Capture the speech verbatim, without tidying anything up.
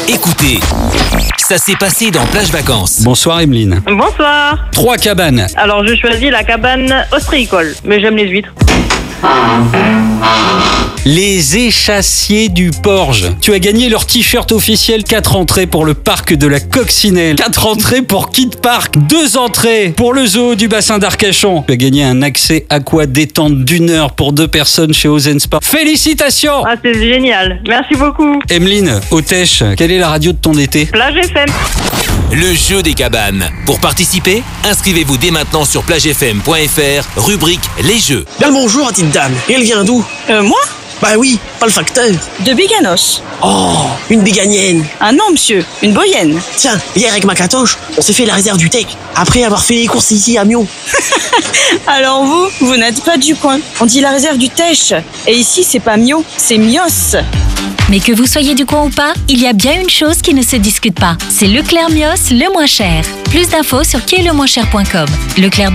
Écoutez, ça s'est passé dans Plage Vacances. Bonsoir Emeline. Bonsoir. Trois cabanes. Alors je choisis la cabane ostréicole, mais j'aime les huîtres. Les échassiers du Porge. Tu as gagné leur t-shirt officiel, quatre entrées pour le parc de la Coccinelle, quatre entrées pour Kid Park, deux entrées pour le zoo du bassin d'Arcachon. Tu as gagné un accès aqua détente d'une heure pour deux personnes chez Ozen Spa. Félicitations. Ah, c'est génial. Merci beaucoup. Emeline, Autèche, quelle est la radio de ton été? Plage F M. Le jeu des cabanes. Pour participer, inscrivez-vous dès maintenant sur plage f m point f r, rubrique Les Jeux. Bien le bonjour, petite dame. Et elle vient d'où? Euh, moi Bah oui, pas le facteur. De Biganos. Oh, une biganienne. Ah non, monsieur, une boyenne. Tiens, hier avec ma catoche, on s'est fait la réserve du Tech, après avoir fait les courses ici à Mio. Alors vous, vous n'êtes pas du coin. On dit la réserve du Tech. Et ici, c'est pas Mio, c'est Mios. Mais que vous soyez du coin ou pas, il y a bien une chose qui ne se discute pas. C'est Leclerc Mios, le moins cher. Plus d'infos sur qui est le moins cher point com. Leclerc